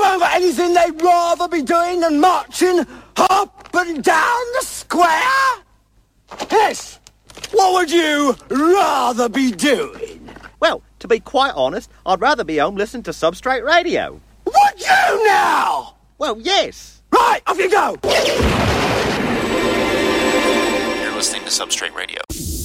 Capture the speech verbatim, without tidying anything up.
haven't got anything they'd rather be doing than marching up and down the square? Yes. What would you rather be doing? Well, to be quite honest, I'd rather be home listening to Substrate Radio. Would you now? Well, yes. Right, off you go. You're listening to Substrate Radio.